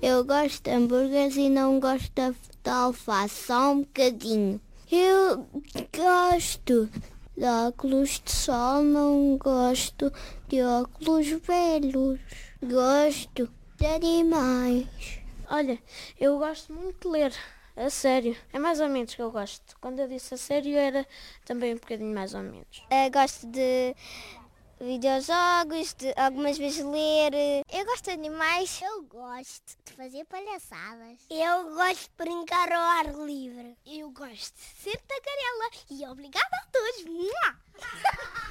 Eu gosto de hambúrgueres e não gosto de alface, só um bocadinho. Eu gosto de óculos de sol, não gosto de óculos velhos. Gosto de animais. Olha, eu gosto muito de ler, a sério. É mais ou menos que eu gosto. Quando eu disse a sério era também um bocadinho mais ou menos. Gosto de videojogos, de algumas vezes ler. Eu gosto de animais. Eu gosto de fazer palhaçadas. Eu gosto de brincar ao ar livre. Eu gosto de ser tagarela. E obrigada a todos.